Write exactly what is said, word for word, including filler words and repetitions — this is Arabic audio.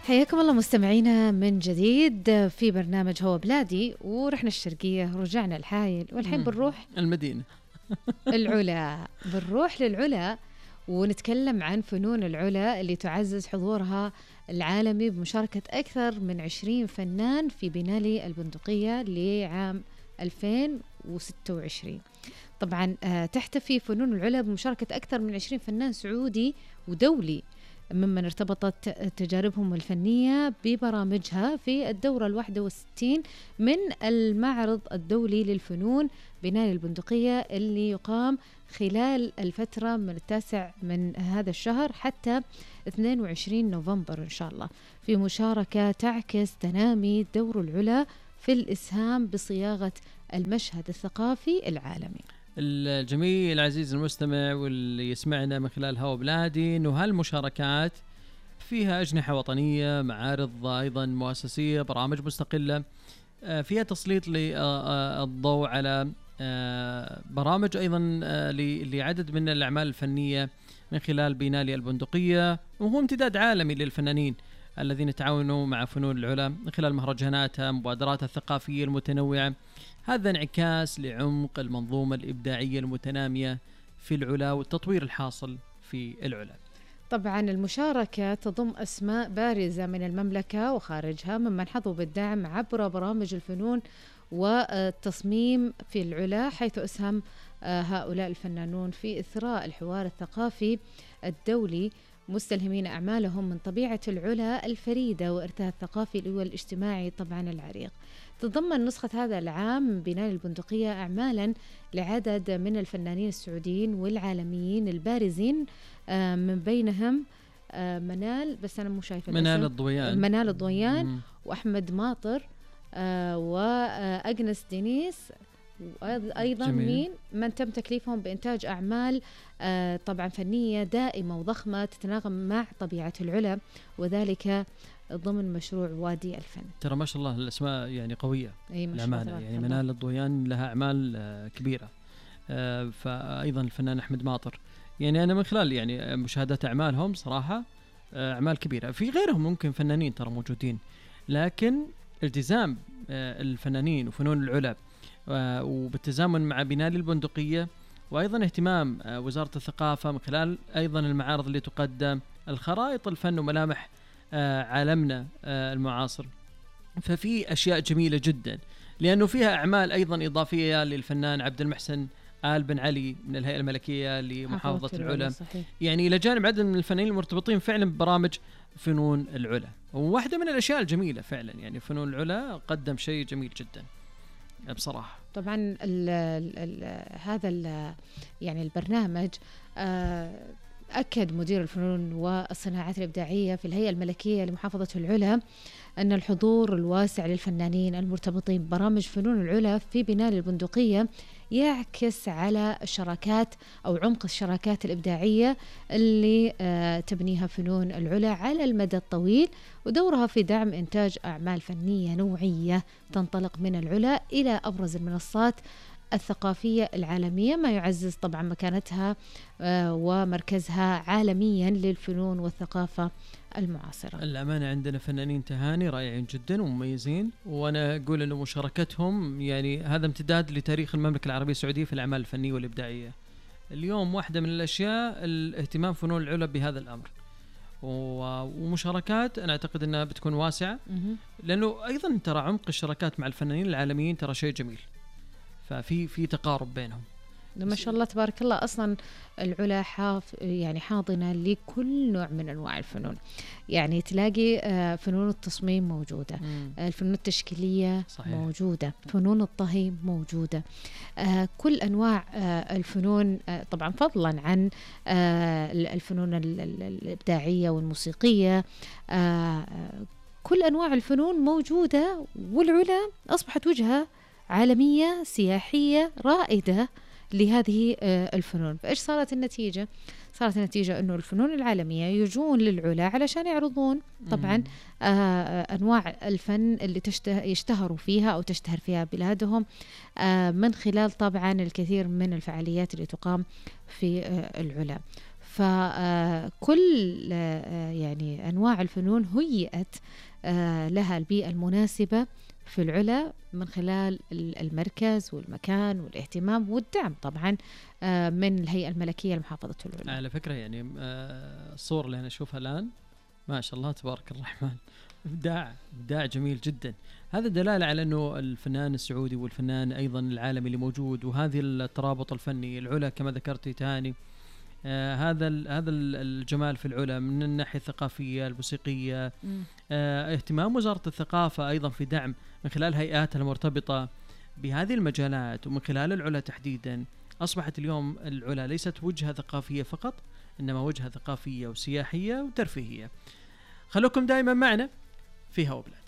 حياكم الله مستمعينا من جديد في برنامج هو بلادي. ورحنا الشرقية ورجعنا الحايل والحين بنروح المدينة العلا. بنروح للعلا ونتكلم عن فنون العلا اللي تعزز حضورها العالمي بمشاركة أكثر من عشرين فنان في بينالي البندقية لعام ألفين وستة وعشرين. طبعا تحتفي فنون العلا بمشاركة أكثر من عشرين فنان سعودي ودولي ممن ارتبطت تجاربهم الفنية ببرامجها في الدورة الواحدة والستين من المعرض الدولي للفنون بينالي البندقية اللي يقام خلال الفترة من التاسع من هذا الشهر حتى اثنين وعشرين نوفمبر إن شاء الله، في مشاركة تعكس تنامي دور العلا في الإسهام بصياغة المشهد الثقافي العالمي. الجميل العزيز المستمع واللي يسمعنا من خلال هوا بلادي انه هالمشاركات فيها أجنحة وطنية، معارض أيضا مؤسسية، برامج مستقلة فيها تسليط للضوء على برامج أيضا لعدد من الأعمال الفنية من خلال بينالي البندقية، وهو امتداد عالمي للفنانين الذين تعاونوا مع فنون العلا من خلال مهرجاناتها مبادراتها الثقافية المتنوعة. هذا انعكاس لعمق المنظومة الإبداعية المتنامية في العلا والتطوير الحاصل في العلا. طبعا المشاركة تضم أسماء بارزة من المملكة وخارجها ممن حظوا بالدعم عبر برامج الفنون والتصميم في العلا، حيث أسهم هؤلاء الفنانون في إثراء الحوار الثقافي الدولي مستلهمين أعمالهم من طبيعة العلا الفريدة وإرثها الثقافي والاجتماعي طبعا العريق. تضمن نسخة هذا العام من بينالي البندقية أعمالا لعدد من الفنانين السعوديين والعالميين البارزين، من بينهم منال، بس أنا مو شايفة منال الضويان منال الضويان مم. وأحمد ماطر وأجنس دينيس، وأيضا جميل. مين من تم تكليفهم بإنتاج أعمال طبعا فنية دائمة وضخمة تتناغم مع طبيعة العلا، وذلك ضمن مشروع وادي الفن. ترى ما شاء الله الأسماء يعني قوية الأمانة، يعني منال الضويان لها أعمال كبيرة، فأيضا الفنان أحمد ماطر، يعني أنا من خلال يعني مشاهدة أعمالهم صراحة أعمال كبيرة. في غيرهم ممكن فنانين ترى موجودين، لكن التزام الفنانين وفنون العلا وبالتزامن مع بينالي البندقية، وأيضا اهتمام وزارة الثقافة من خلال أيضا المعارض اللي تقدم الخرائط الفن وملامح عالمنا المعاصر. ففي أشياء جميلة جدا، لأنه فيها أعمال أيضا إضافية للفنان عبد المحسن آل بن علي من الهيئة الملكية لمحافظة العلا، يعني إلى جانب عدد من الفنانين المرتبطين فعلا ببرامج فنون العلا. وواحدة من الأشياء الجميلة فعلا، يعني فنون العلا قدم شيء جميل جدا بصراحة. طبعا ال ال ال هذا ال يعني البرنامج أكد مدير الفنون والصناعات الإبداعية في الهيئة الملكية لمحافظة العلا أن الحضور الواسع للفنانين المرتبطين ببرامج فنون العلا في بينالي البندقية يعكس على الشراكات أو عمق الشراكات الإبداعية اللي تبنيها فنون العلا على المدى الطويل، ودورها في دعم إنتاج أعمال فنية نوعية تنطلق من العلا إلى أبرز المنصات الثقافية العالمية، ما يعزز طبعا مكانتها ومركزها عالميا للفنون والثقافة المعاصرة. الأمانة عندنا فنانين تهاني رائعين جدا ومميزين، وأنا أقول أنه مشاركتهم يعني هذا امتداد لتاريخ المملكة العربية السعودية في الأعمال الفنية والإبداعية. اليوم واحدة من الأشياء الاهتمام فنون العلا بهذا الأمر، ومشاركات أنا أعتقد أنها بتكون واسعة، لأنه أيضا ترى عمق الشراكات مع الفنانين العالميين ترى شيء جميل، ففي في تقارب بينهم ما شاء الله تبارك الله. أصلا العلا حاف يعني حاضنة لكل نوع من أنواع الفنون، يعني تلاقي فنون التصميم موجودة، مم. الفنون التشكيلية صحيح. موجودة، فنون الطهي موجودة، كل أنواع الفنون طبعا فضلا عن الفنون الإبداعية والموسيقية، كل أنواع الفنون موجودة. والعلا أصبحت وجهة عالمية سياحية رائدة لهذه الفنون. فإيش صارت النتيجة؟ صارت النتيجة أنه الفنون العالمية يجون للعلا علشان يعرضون طبعا أنواع الفن اللي يشتهروا فيها أو تشتهر فيها بلادهم، من خلال طبعا الكثير من الفعاليات اللي تقام في العلا. فكل يعني أنواع الفنون هيئت لها البيئة المناسبة في العلا من خلال المركز والمكان والاهتمام والدعم طبعا من الهيئة الملكية لمحافظة العلا. على فكرة يعني الصور اللي أنا أشوفها الآن ما شاء الله تبارك الرحمن إبداع إبداع جميل جدا. هذا دلالة على أنه الفنان السعودي والفنان أيضا العالمي اللي موجود، وهذه الترابط الفني. العلا كما ذكرتي تهاني آه هذا هذا الجمال في العلا من الناحية الثقافية الموسيقية، آه اهتمام وزارة الثقافة أيضا في دعم من خلال هيئاتها المرتبطة بهذه المجالات، ومن خلال العلا تحديدا أصبحت اليوم العلا ليست وجهة ثقافية فقط، إنما وجهة ثقافية وسياحية وترفيهية. خلوكم دائما معنا في هوا بلاد.